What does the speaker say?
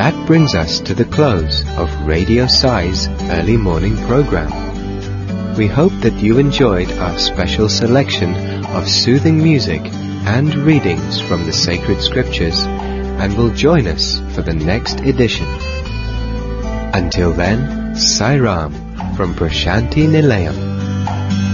that brings us to the close of Radio Sai's early morning program. We hope that you enjoyed our special selection of soothing music and readings from the sacred scriptures, and will join us for the next edition. Until then, Sai Ram from Prashanti Nilayam.